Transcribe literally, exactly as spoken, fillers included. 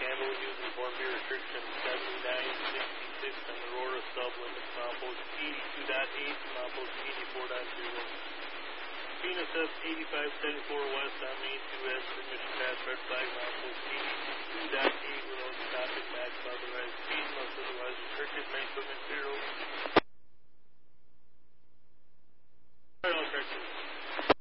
handle using Form B restriction seventy-nine sixty-six on the Aurora sub-limit compost eighty-two point eight, compost eighty-four point zero. Venus F eighty-five seventy-four west on Main two S, permission pass red flag, compost eighty-two point eight without stopping, max authorized speed.